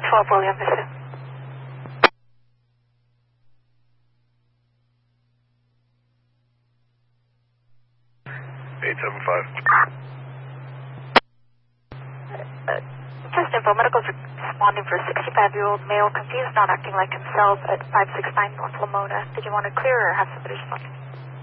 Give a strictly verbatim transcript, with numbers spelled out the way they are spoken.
twelve William, this is. eight seven five. Uh, just info, medical's responding for a sixty-five-year-old male, confused, not acting like himself at five six nine North Lamona. Did you want to clear or have somebody respond?